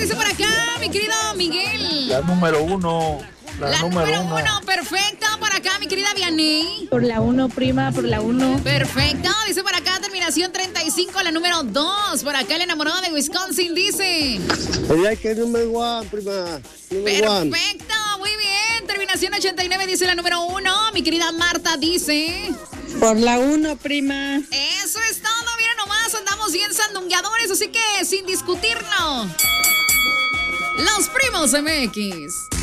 dice por acá, mi querido Miguel? La número uno. La número uno, perfecto. Por acá, mi querida Vianney. Por la 1, prima, por la 1. Perfecto. Dice por acá, terminación 35, la número 2. Por acá, el enamorado de Wisconsin dice. Ella que es número 1, prima. Perfecto, muy bien. Terminación 89 dice la número 1. Mi querida Marta dice. Por la 1, prima. Eso es todo. Mira nomás, andamos bien sandungueadores, así que sin discutirlo. Los Primos MX.